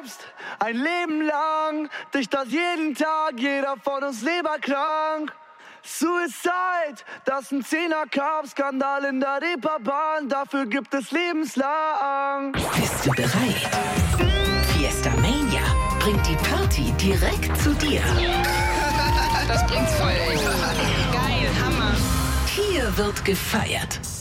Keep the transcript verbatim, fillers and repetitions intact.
glaubst, ein Leben lang, dich das jeden Tag, jeder von uns leberkrank. Suicide, das ist ein Zehner-Carb-Skandal in der Reeperbahn, dafür gibt es lebenslang. Bist du bereit? Fiesta Mania bringt die Party direkt zu dir. Das bringt's voll, ey. Geil, Hammer. Hier wird gefeiert.